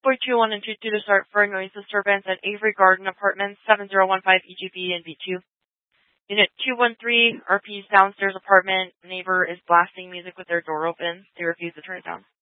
421 and 22 to start for noise disturbance at Avery Garden Apartments, 7015 EGB and B2. Unit 213, RP's downstairs apartment. Neighbor is blasting music with their door open. They refuse to turn it down.